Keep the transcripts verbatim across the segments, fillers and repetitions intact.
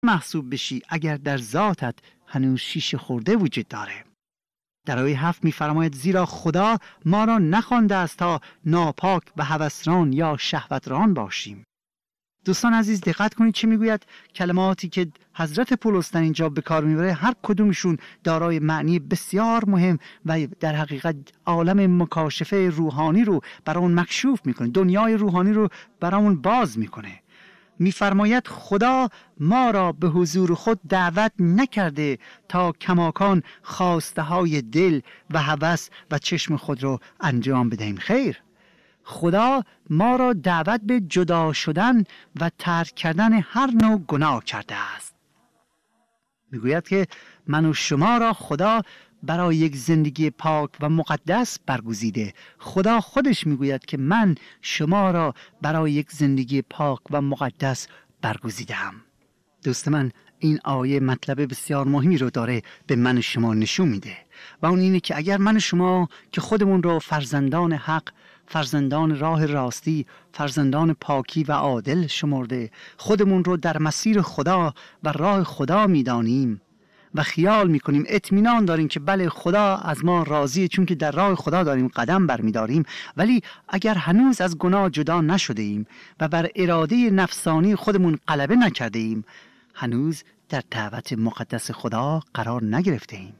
محسوب بشی اگر در ذاتت هنوز شیشه خورده وجود داره. در آیه هفت می‌فرماید زیرا خدا ما را نخوانده است تا ناپاک و هوسران یا شهوتران باشیم. دوستان عزیز دقت کنید چه میگوید. کلماتی که حضرت پولس در اینجا به کار میبره هر کدومشون دارای معنی بسیار مهم و در حقیقت عالم مکاشفه روحانی رو برامون مکشوف میکنه، دنیای روحانی رو برامون باز میکنه. میفرماید خدا ما را به حضور خود دعوت نکرده تا کماکان خواسته های دل و هوس و چشم خود رو انجام بدهیم. خیر، خدا ما را دعوت به جدا شدن و ترک کردن هر نوع گناه کرده است. میگوید که من و شما را خدا برای یک زندگی پاک و مقدس برگزیده. خدا خودش میگوید که من شما را برای یک زندگی پاک و مقدس برگزیدم. دوست من، این آیه مطلب بسیار مهمی رو داره به من و شما نشون میده و اون اینه که اگر من و شما که خودمون رو فرزندان حق، فرزندان راه راستی، فرزندان پاکی و عادل شمرده، خودمون رو در مسیر خدا و راه خدا میدانیم و خیال میکنیم، اطمینان داریم که بله خدا از ما راضیه چون که در راه خدا داریم قدم برمیداریم، ولی اگر هنوز از گناه جدا نشده ایم و بر اراده نفسانی خودمون غلبه نکرده ایم، هنوز در دعوت مقدس خدا قرار نگرفته ایم.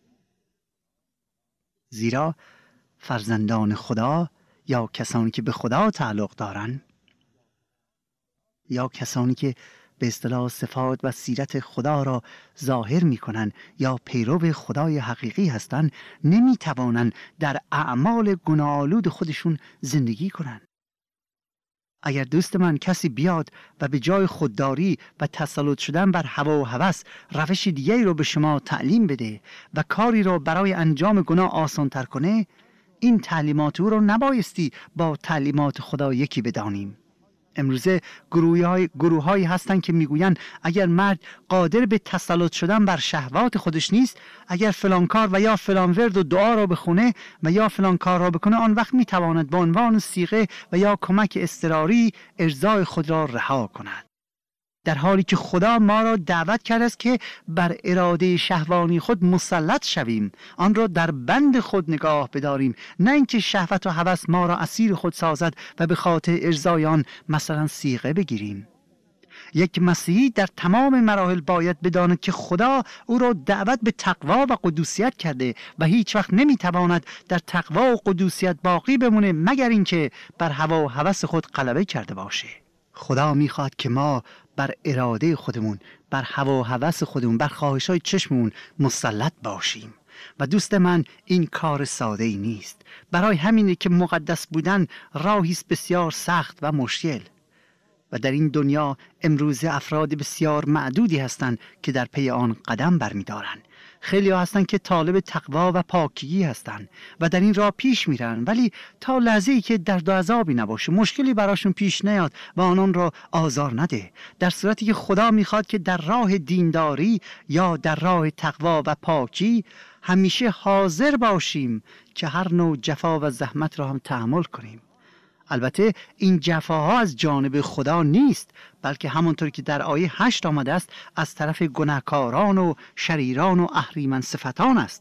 زیرا فرزندان خدا یا کسانی که به خدا تعلق دارن یا کسانی که به اصطلاح صفات و سیرت خدا را ظاهر می کنن یا پیرو خدای حقیقی هستند، نمی توانند در اعمال گناه‌آلود خودشون زندگی کنند. اگر دوست من کسی بیاد و به جای خودداری و تسلط شدن بر هوا و هوس روش دیگری رو به شما تعلیم بده و کاری رو برای انجام گناه آسان تر کنه، این تعلیمات او رو نبایستی با تعلیمات خدا یکی بدانیم. امروزه گروه‌های گروه‌هایی هستند که میگویند اگر مرد قادر به تسلط شدن بر شهوات خودش نیست، اگر فلان کار و یا فلان ورد و دعا را بخونه و یا فلان کار را بکنه، آن وقت میتواند به عنوان صیغه و یا کمک اضطراری ارضای خود را رها کند. در حالی که خدا ما را دعوت کرده است که بر اراده شهوانی خود مسلط شویم، آن را در بند خود نگاه بداریم، نه اینکه شهوت و هوس ما را اسیر خود سازد و به خاطر ارضای آن مثلا صیغه بگیریم. یک مسیحی در تمام مراحل باید بداند که خدا او را دعوت به تقوا و قدوسیت کرده و هیچ وقت نمیتواند در تقوا و قدوسیت باقی بمونه مگر اینکه بر هوا و هوس خود غلبه کرده باشه. خدا میخواد که ما بر اراده خودمون، بر هوا و هوس خودمون، بر خواهش‌های چشممون مسلط باشیم. و دوست من، این کار ساده ای نیست. برای همینه که مقدس بودن راهی است بسیار سخت و مشکل. و در این دنیا امروز افراد بسیار معدودی هستند که در پی آن قدم برمی‌دارند. خیلی ها هستند که طالب تقوا و پاکیگی هستند و در این راه پیش میرن، ولی تا لحظه‌ای که درد و عذابی نباشه، مشکلی براشون پیش نیاد و آنان را آزار نده، در صورتی که خدا میخواد که در راه دینداری یا در راه تقوا و پاکی همیشه حاضر باشیم که هر نوع جفا و زحمت را هم تحمل کنیم. البته این جفاها از جانب خدا نیست، بلکه همونطور که در آیه هشت آمده است از طرف گناهکاران و شریران و اهریمن صفتان است.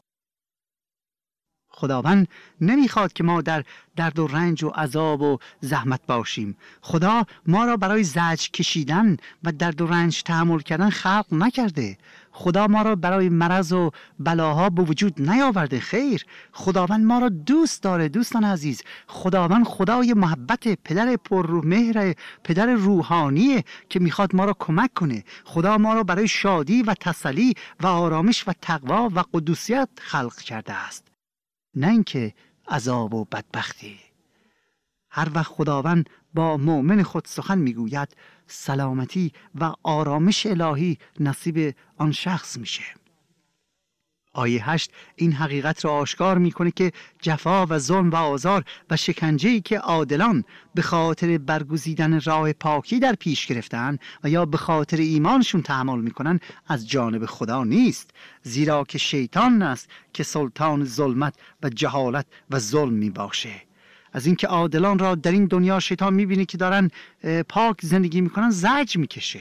خداوند نمیخواد که ما در درد و رنج و عذاب و زحمت باشیم. خدا ما را برای زجر کشیدن و درد و رنج تحمل کردن خلق نکرده. خدا ما را برای مرض و بلاها به وجود نیاورده. خیر، خداوند ما را دوست داره. دوستان عزیز، خداوند خدای محبت، پدر پر مهر، پدر روحانیه که میخواد ما را کمک کنه. خدا ما را برای شادی و تسلی و آرامش و تقوا و قدوسیت خلق کرده است، نه اینکه عذاب و بدبختی. هر وقت خداوند با مؤمن خود سخن میگوید، سلامتی و آرامش الهی نصیب آن شخص میشه. آیه هشت این حقیقت را آشکار میکنه که جفا و ظلم و آزار و شکنجه‌ای که عادلان به خاطر برگزیدن راه پاکی در پیش گرفتن و یا به خاطر ایمانشون تحمل میکنن از جانب خدا نیست، زیرا که شیطان است که سلطان ظلمت و جهالت و ظلم میباشه. از اینکه عادلان را در این دنیا شیطان میبینه که دارن پاک زندگی میکنن زجر میکشه.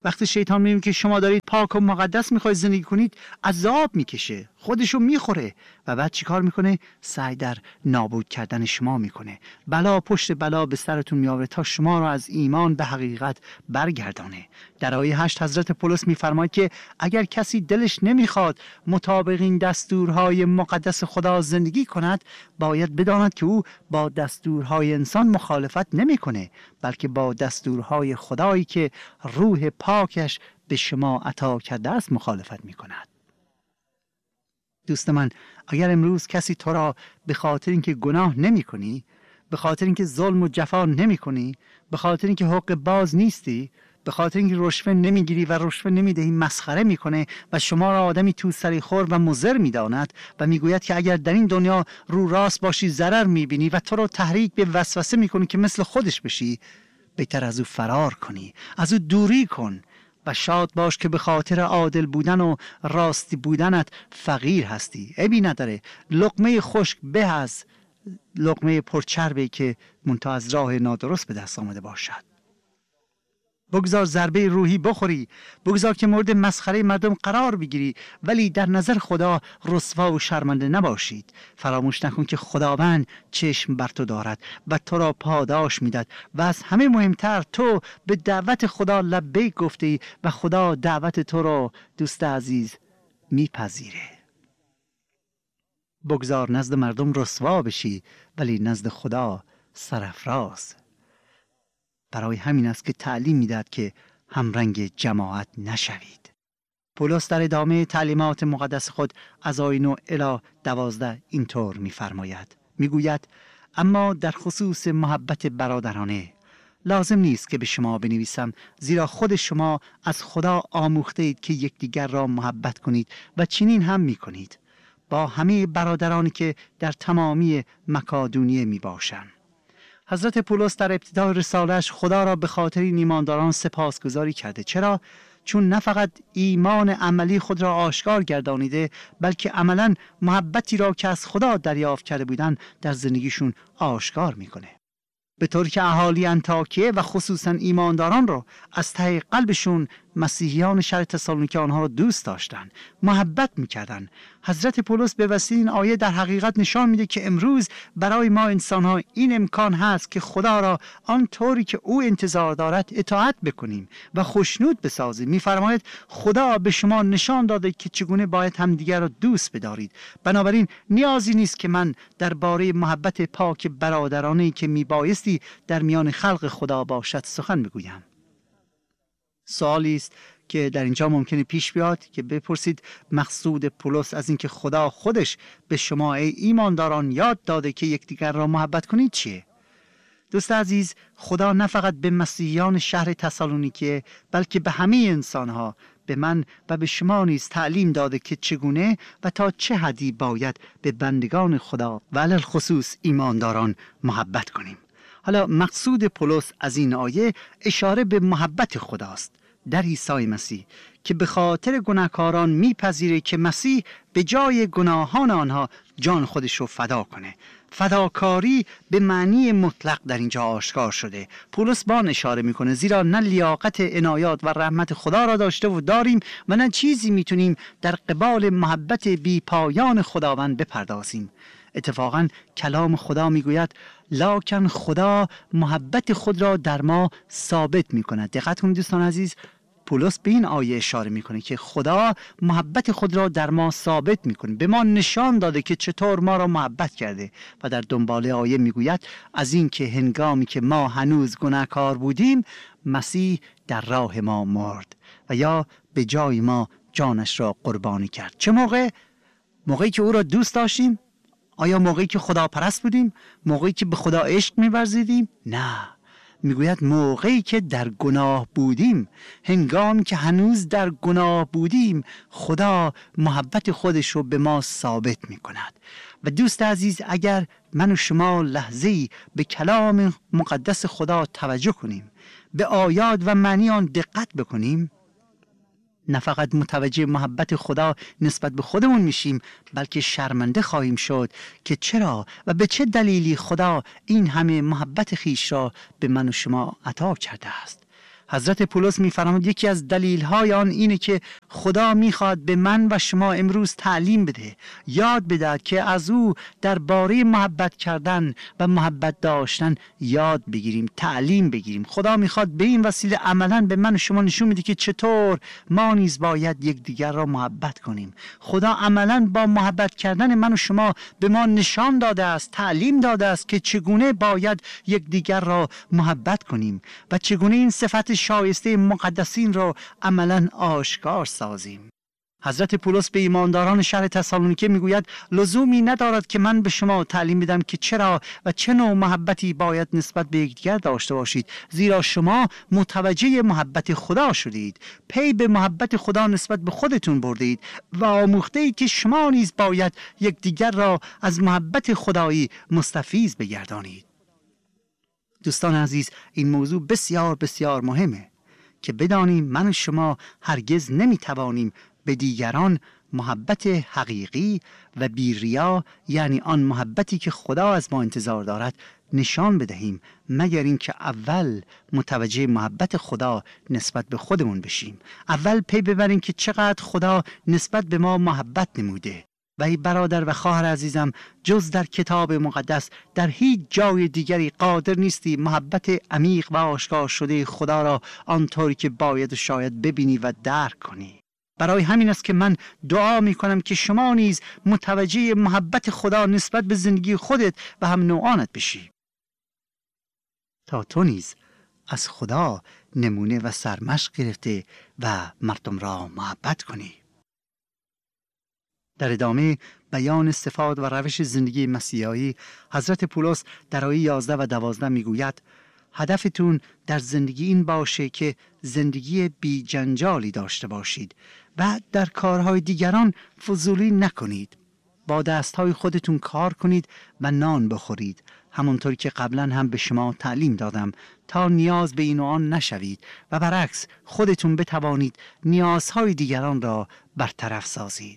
وقتی شیطان میبینه که شما دارید پاک و مقدس میخواید زندگی کنید، عذاب میکشه، خودشو میخوره و بعد چیکار میکنه؟ سعی در نابود کردن شما میکنه. بلا پشت بلا به سرتون میآوره تا شما را از ایمان به حقیقت برگردانه. در آیه هشت حضرت پولس میفرماید که اگر کسی دلش نمیخواد مطابق این دستورهای مقدس خدا زندگی کند، باید بداند که او با دستورهای انسان مخالفت نمیکنه، بلکه با دستورهای خدایی که روح پاکش به شما عطا کرده است مخالفت میکند. دوست من، اگر امروز کسی تو را به خاطر اینکه گناه نمی کنی، به خاطر اینکه ظلم و جفا نمی کنی، به خاطر اینکه حق باز نیستی، به خاطر اینکه رشوه نمیگیری و رشوه نمیدهی مسخره میکنه و شما را آدمی توسری خور و مضر میداند و میگوید که اگر در این دنیا رو راست باشی ضرر میبینی و تو را تحریک به وسوسه میکنی که مثل خودش بشی، بهتر از او فرار کنی، از او دوری کن و شاد باش که به خاطر عادل بودن و راستی بودنت فقیر هستی. عیبی نداره، لقمه خشک به از لقمه پرچربی که منتها از راه نادرست به دست آمده باشد. بگذار ضربه روحی بخوری، بگذار که مورد مسخره مردم قرار بگیری، ولی در نظر خدا رسوا و شرمنده نباشید. فراموش نکن که خداوند چشم بر تو دارد و تو را پاداش میداد و از همه مهمتر تو به دعوت خدا لبیک گفتی و خدا دعوت تو را دوست عزیز میپذیره. بگذار نزد مردم رسوا بشی، ولی نزد خدا سرافراز. برای همین است که تعلیم میداد که همرنگ جماعت نشوید. پولس در ادامه تعلیمات مقدس خود از آیه نه الی دوازده اینطور می‌فرماید. میگوید اما در خصوص محبت برادرانه لازم نیست که به شما بنویسم، زیرا خود شما از خدا آموخته اید که یکدیگر را محبت کنید و چنین هم می‌کنید با همه برادرانی که در تمامی مکادونیه میباشند. حضرت پولس در ابتدای رساله‌اش خدا را به خاطر این ایمانداران سپاسگزاری کرده. چرا؟ چون نه فقط ایمان عملی خود را آشکار گردانیده، بلکه عملاً محبتی را که از خدا دریافت کرده بودند در زندگیشون آشکار میکنه. به طوری که اهالی انطاکیه و خصوصاً ایمانداران را از ته قلبشون مسیحیان شهر تسالونیکه آنها را دوست داشتند، محبت میکردند. حضرت پولس به وسیله این آیه در حقیقت نشان میده که امروز برای ما انسان‌ها این امکان هست که خدا را آنطوری که او انتظار دارد اطاعت بکنیم و خوشنود بسازیم. میفرماید خدا به شما نشان داده که چگونه باید همدیگر را دوست بدارید. بنابراین نیازی نیست که من درباره محبت پاک برادرانه‌ای که میبایستی در میان خلق خدا باشد سخن بگویم. سوالی است که در اینجا ممکنه پیش بیاد که بپرسید مقصود پولس از اینکه خدا خودش به شما ای ایمانداران یاد داده که یکدیگر را محبت کنید چیه؟ دوست عزیز، خدا نه فقط به مسیحیان شهر تسالونیکه بلکه به همه انسانها، به من و به شما نیز تعلیم داده که چگونه و تا چه حدی باید به بندگان خدا و علی الخصوص ایمانداران محبت کنیم. حالا مقصود پولس از این آیه اشاره به محبت خداست در عیسی مسیح که به خاطر گناهکاران میپذیره که مسیح به جای گناهان آنها جان خودش رو فدا کنه. فداکاری به معنی مطلق در اینجا آشکار شده. پولس با آن اشاره میکنه زیرا نه لیاقت عنایات و رحمت خدا را داشته و داریم و نه چیزی میتونیم در قبال محبت بی پایان خداوند بپردازیم. اتفاقا کلام خدا میگوید لکن خدا محبت خود را در ما ثابت میکند. دقت کنید دوستان عزیز، پولس به این آیه اشاره میکنه که خدا محبت خود را در ما ثابت میکنه، به ما نشان داده که چطور ما را محبت کرده و در دنبال آیه میگوید از این که هنگامی که ما هنوز گناهکار بودیم مسیح در راه ما مرد و یا به جای ما جانش را قربانی کرد. چه موقع؟ موقعی که او را دوست داشتیم؟ آیا موقعی که خدا پرست بودیم؟ موقعی که به خدا عشق می‌ورزیدیم؟ نه، میگوید موقعی که در گناه بودیم، هنگامی که هنوز در گناه بودیم خدا محبت خودش رو به ما ثابت می‌کند. و دوست عزیز، اگر من و شما لحظه‌ای به کلام مقدس خدا توجه کنیم، به آیات و معنی آن دقت بکنیم، نه فقط متوجه محبت خدا نسبت به خودمون میشیم بلکه شرمنده خواهیم شد که چرا و به چه دلیلی خدا این همه محبت خیش را به من و شما عطا کرده است. حضرت پولس می‌فرماید یکی از دلیل‌های آن اینه که خدا می‌خواد به من و شما امروز تعلیم بده، یاد بده که از او درباره محبت کردن و محبت داشتن یاد بگیریم، تعلیم بگیریم. خدا می‌خواد به این وسیله عملاً به من و شما نشون میده که چطور ما نیز باید یکدیگر را محبت کنیم. خدا عملاً با محبت کردن من و شما به ما نشان داده است، تعلیم داده است که چگونه باید یکدیگر را محبت کنیم و چگونه این صفت شایسته مقدسین را عملاً آشکار سازیم. حضرت پولس به ایمانداران شهر تسالونیکه میگوید لزومی ندارد که من به شما تعلیم بدم که چرا و چه نوع محبتی باید نسبت به یکدیگر داشته باشید، زیرا شما متوجه محبت خدا شدید، پی به محبت خدا نسبت به خودتون بردید و آموخته اید که شما نیز باید یکدیگر را از محبت خدایی مستفیض بگردانید. دوستان عزیز، این موضوع بسیار بسیار مهمه که بدانیم من و شما هرگز نمیتوانیم به دیگران محبت حقیقی و بی‌ریا، یعنی آن محبتی که خدا از ما انتظار دارد، نشان بدهیم مگر اینکه اول متوجه محبت خدا نسبت به خودمون بشیم. اول پی ببریم که چقدر خدا نسبت به ما محبت نموده. و ای برادر و خواهر عزیزم، جز در کتاب مقدس در هیچ جای دیگری قادر نیستی محبت عمیق و آشکار شده خدا را آنطوری که باید و شاید ببینی و درک کنی. برای همین است که من دعا می کنم که شما نیز متوجه محبت خدا نسبت به زندگی خودت و هم نوعانت بشی، تا تو نیز از خدا نمونه و سرمشق گرفته و مردم را محبت کنی. در ادامه بیان صفات و روش زندگی مسیحایی، حضرت پولس در آیه یازده و دوازده میگوید هدفتون در زندگی این باشه که زندگی بی جنجالی داشته باشید و در کارهای دیگران فضولی نکنید. با دستهای خودتون کار کنید و نان بخورید، همونطور که قبلا هم به شما تعلیم دادم، تا نیاز به این و آن نشوید و برعکس خودتون بتوانید نیازهای دیگران را برطرف سازید.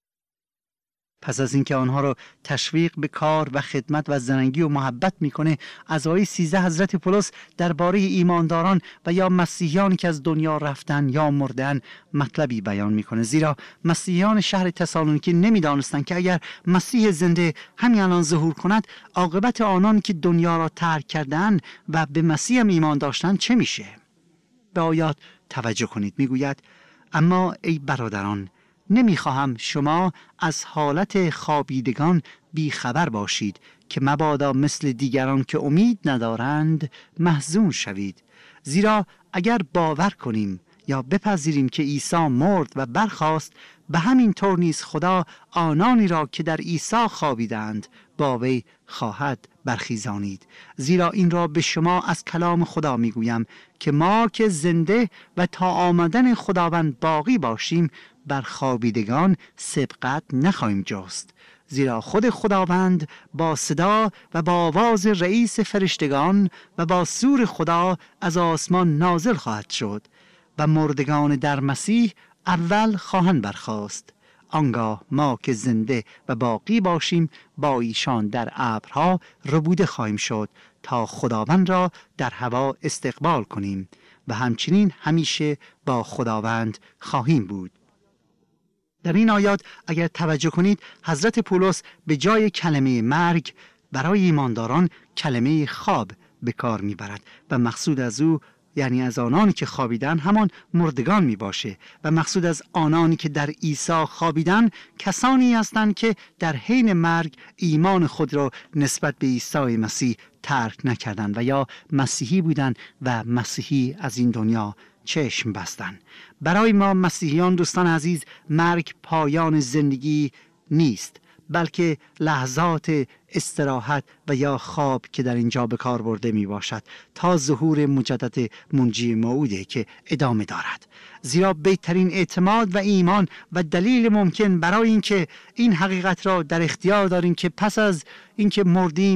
پس از اینکه آنها را تشویق به کار و خدمت و زننگی و محبت میکنه، از آیه سیزده حضرت پولس درباره ایمانداران و یا مسیحیانی که از دنیا رفتن یا مردن مطلبی بیان میکنه، زیرا مسیحیان شهر تسالونیکه نمیدانستند که اگر مسیح زنده همین الان ظهور کند، عاقبت آنان که دنیا را ترک کردن و به مسیح هم ایمان داشتن چه میشه؟ به آیات توجه کنید. میگوید اما ای برادران، نمیخواهم شما از حالت خوابیدگان بیخبر باشید که مبادا مثل دیگران که امید ندارند محزون شوید. زیرا اگر باور کنیم یا بپذیریم که عیسی مرد و برخاست، به همین طور نیز خدا آنانی را که در عیسی خوابیدند با وی خواهد برخیزانید. زیرا این را به شما از کلام خدا میگویم که ما که زنده و تا آمدن خداوند باقی باشیم بر خوابیدگان سبقت نخواهیم جست. زیرا خود خداوند با صدا و با آواز رئیس فرشتگان و با سور خدا از آسمان نازل خواهد شد و مردگان در مسیح اول خواهند برخاست. آنگاه ما که زنده و باقی باشیم با ایشان در ابرها ربوده خواهیم شد تا خداوند را در هوا استقبال کنیم و همچنین همیشه با خداوند خواهیم بود. در این آیات اگر توجه کنید، حضرت پولس به جای کلمه مرگ برای ایمانداران کلمه خواب به کار میبرد و مقصود از او، یعنی از آنانی که خوابیدن، همان مردگان می باشه و مقصود از آنانی که در عیسی خوابیدن کسانی هستند که در حین مرگ ایمان خود را نسبت به عیسی مسیح ترک نکردند و یا مسیحی بودند و مسیحی از این دنیا چشم بستن. برای ما مسیحیان دوستان عزیز، مرگ پایان زندگی نیست، بلکه لحظات استراحت و یا خواب که در اینجا به کار برده می باشد تا ظهور مجدد منجی موعوده که ادامه دارد. زیرا بهترین اعتماد و ایمان و دلیل ممکن برای اینکه این حقیقت را در اختیار داریم که پس از اینکه مردیم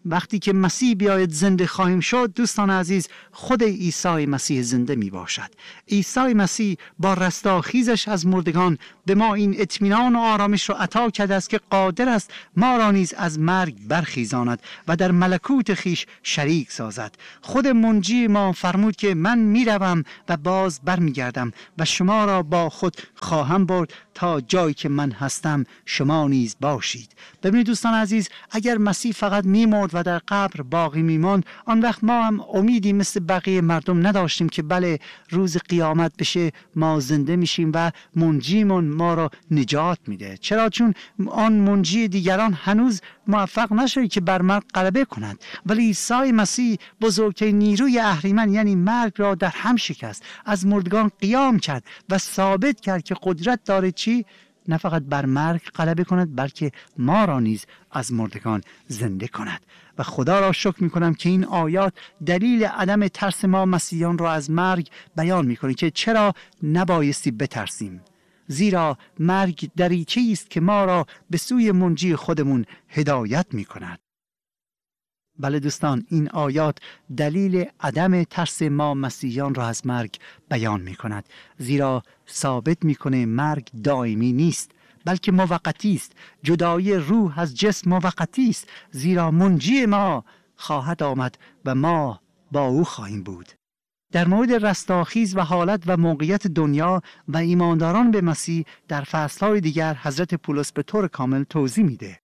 وقتی که مسیح بیاید زنده خواهیم شد. دوستان عزیز، خود عیسی مسیح زنده می باشد. عیسی مسیح با رستاخیزش از مردگان به ما این اطمینان و آرامش را عطا کرده است که قادر است ما را نیز از مرگ برخیزاند و در ملکوت خیش شریک سازد. خود منجی ما فرمود که من میروم و باز برمیگردم و شما را با خود خواهم برد تا جایی که من هستم شما نیز باشید. ببینید دوستان عزیز، اگر مسیح فقط میمرد و در قبر باقی میماند، آن وقت ما هم امیدی مثل بقیه مردم نداشتیم که بله روز قیامت بشه ما زنده میشیم و منجیمون ما را نجات میده. چرا؟ چون آن منجی دیگران هنوز موفق نشده که بر مرگ غلبه کند، ولی عیسی مسیح بزرگترین نیروی اهریمن یعنی مرگ را در هم شکست، از مردگان قیام کرد و ثابت کرد که قدرت داره چی؟ نه فقط بر مرگ غلبه کند بلکه ما را نیز از مردگان زنده کند. و خدا را شکر می کنم که این آیات دلیل عدم ترس ما مسیحیان را از مرگ بیان می کنه که چرا نبایستی بترسیم، زیرا مرگ دریچه است که ما را به سوی منجی خودمون هدایت می کند. بله دوستان، این آیات دلیل عدم ترس ما مسیحیان را از مرگ بیان می کند، زیرا ثابت می کنه مرگ دائمی نیست بلکه موقتی است. جدایی روح از جسم موقتی است، زیرا منجی ما خواهد آمد و ما با او خواهیم بود. در مورد رستاخیز و حالت و موقعیت دنیا و ایمانداران به مسیح در فصل‌های دیگر حضرت پولس به طور کامل توضیح میده،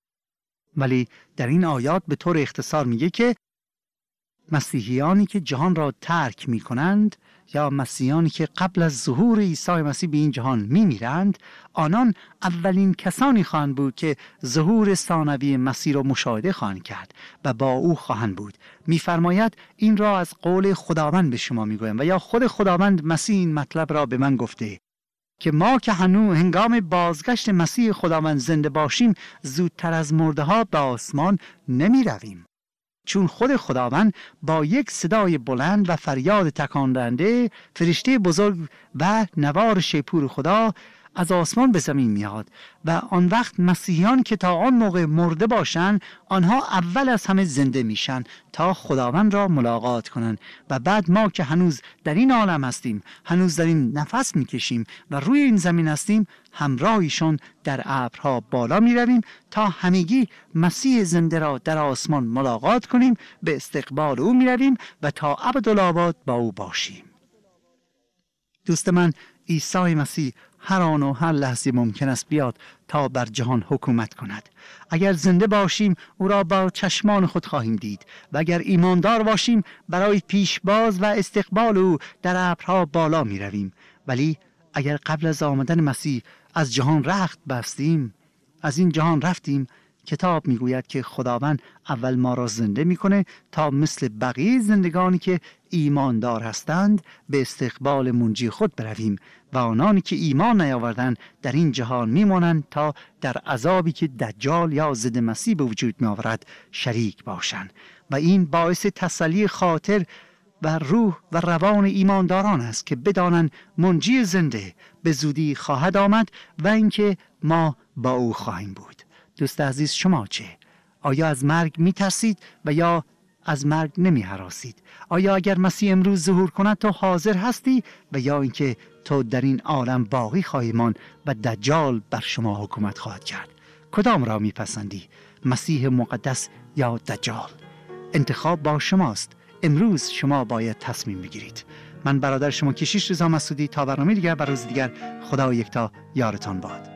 ولی در این آیات به طور اختصار میگه که مسیحیانی که جهان را ترک میکنند یا مسیحیانی که قبل از ظهور عیسی مسیح به این جهان میمیرند، آنان اولین کسانی خواهند بود که ظهور ثانوی مسیح را مشاهده خواهند کرد و با او خواهند بود. میفرماید این را از قول خداوند به شما میگویم و یا خود خداوند مسیح این مطلب را به من گفته که ما که هنوز هنگام بازگشت مسیح خداوند زنده باشیم زودتر از مرده ها به آسمان نمی رویم، چون خود خداوند با یک صدای بلند و فریاد تکان دهنده فرشته بزرگ و نوار شیپور خدا از آسمان به زمین میاد و آن وقت مسیحیان که تا آن موقع مرده باشند آنها اول از همه زنده میشن تا خداوند را ملاقات کنند و بعد ما که هنوز در این عالم هستیم، هنوز در این نفس میکشیم و روی این زمین هستیم، همراهیشون در ابرها بالا میرویم تا همگی مسیح زنده را در آسمان ملاقات کنیم، به استقبال او میرویم و تا ابدالآباد با او باشیم. دوست من، عیسی مسیح هر آن و هر لحظه ممکن است بیاد تا بر جهان حکومت کند. اگر زنده باشیم او را با چشمان خود خواهیم دید و اگر ایماندار باشیم برای پیشباز و استقبال او در ابرها بالا می رویم. ولی اگر قبل از آمدن مسیح از جهان رخت بستیم، از این جهان رفتیم، کتاب میگوید که خداوند اول ما را زنده میکنه تا مثل بقیه زندگانی که ایماندار هستند به استقبال منجی خود برویم و آنانی که ایمان نیاوردند در این جهان میمانند تا در عذابی که دجال یا ضد مسیح به وجود میآورد شریک باشند. و این باعث تسلی خاطر و روح و روان ایمانداران است که بدانند منجی زنده به زودی خواهد آمد و اینکه ما با او خواهیم بود. دوست عزیز، شما چه؟ آیا از مرگ می ترسید و یا از مرگ نمی هراسید؟ آیا اگر مسیح امروز ظهور کند تو حاضر هستی و یا اینکه تو در این عالم باقی خواهی ماند و دجال بر شما حکومت خواهد کرد؟ کدام را می پسندی؟ مسیح مقدس یا دجال؟ انتخاب با شماست. امروز شما باید تصمیم بگیرید. من برادر شما کشیش رضا مسعودی، تا برنامه دیگر بر روز دیگر، خدا یکتا یارتان باد.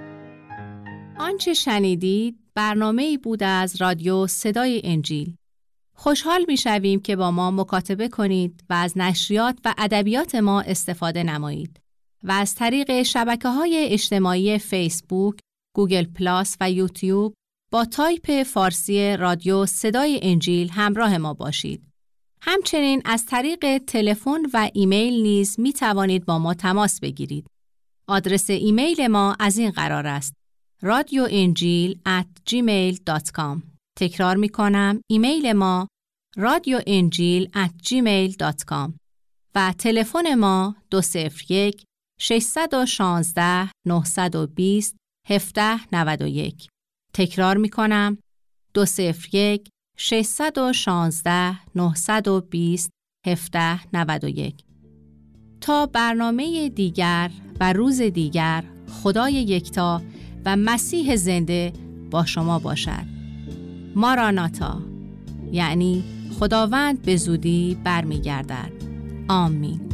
آنچه شنیدید برنامه‌ای بود از رادیو صدای انجیل. خوشحال می‌شویم که با ما مکاتبه کنید و از نشریات و ادبیات ما استفاده نمایید و از طریق شبکه‌های اجتماعی فیسبوک، گوگل پلاس و یوتیوب با تایپ فارسی رادیو صدای انجیل همراه ما باشید. همچنین از طریق تلفن و ایمیل نیز می توانید با ما تماس بگیرید. آدرس ایمیل ما از این قرار است: رادیو انجیل ات جیمیل دات کام. تکرار می کنم، ایمیل ما رادیو انجیل ات جیمیل دات کام و تلفن ما دو صفر یک شش یک شش نه دو صفر هفت نه یک. تکرار می کنم، دو صفر یک شش یک شش نه دو صفر هفت نه یک. تا برنامه دیگر و روز دیگر، خدای یکتا و مسیح زنده با شما باشد. ماراناتا، یعنی خداوند به زودی برمیگردد. آمین.